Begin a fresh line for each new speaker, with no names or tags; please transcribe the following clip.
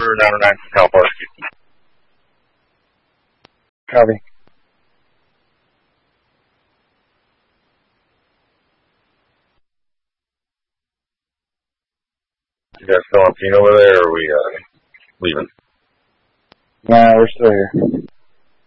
for 909 California.
Copy.
You guys still on scene over there, or are we leaving?
Nah, we're still here.